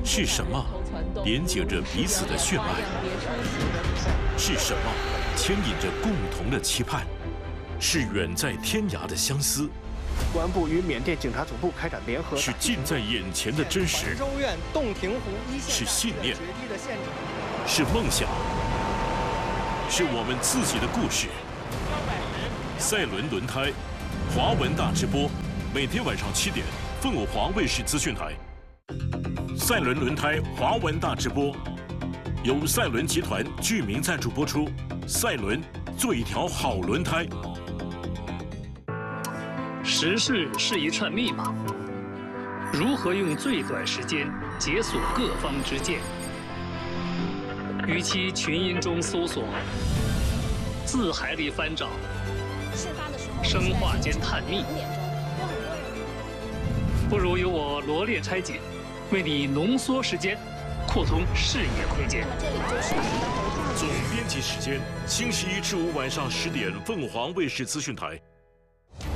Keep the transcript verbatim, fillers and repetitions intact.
是什么连接着彼此的血脉？是什么牵引着共同的期盼？是远在天涯的相思？ 公安部与缅甸警察总部开展联合。 是近在眼前的真实？ 州院洞庭湖一线是信念？是梦想？是我们自己的故事。赛伦轮胎，华文大直播，每天晚上七点，凤凰卫视资讯台。赛伦轮胎华文大直播，由赛伦集团居民赞助播出。赛伦，做一条好轮胎。 时事是一串密码，如何用最短时间解锁各方之见？与其群音中搜索，字海里翻找，生化间探秘，不如由我罗列拆解，为你浓缩时间，扩充视野空间。 总编辑时间：星期一至五晚上十点，凤凰卫视资讯台。